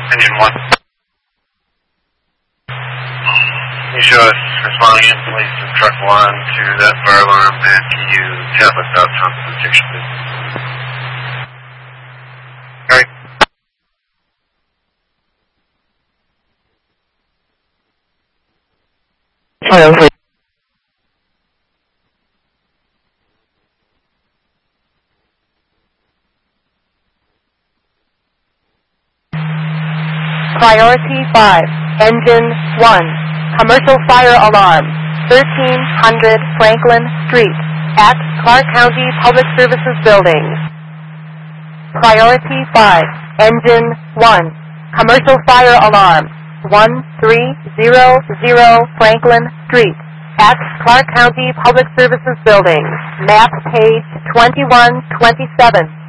Engine 1. Can you show us responding in place of truck 1 to that fire alarm at PU tablet out from the station? Alright. Hello. Priority 5, Engine 1, Commercial Fire Alarm, 1300 Franklin Street, at Clark County Public Services Building. Priority 5, Engine 1, Commercial Fire Alarm, 1300 Franklin Street, at Clark County Public Services Building, map page 2127.